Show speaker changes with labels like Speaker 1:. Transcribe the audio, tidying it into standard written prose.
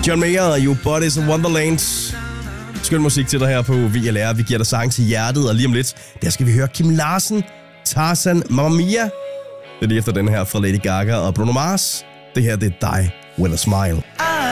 Speaker 1: John Mayer og You Bodies of Wonderland. Skøn musik til dig her på VLR. Vi giver dig sang til hjertet, og lige om lidt, der skal vi høre Kim Larsen, Tarzan, Mamma Mia. Det er lige efter den her fra Lady Gaga og Bruno Mars. Det her, det er dig with a smile.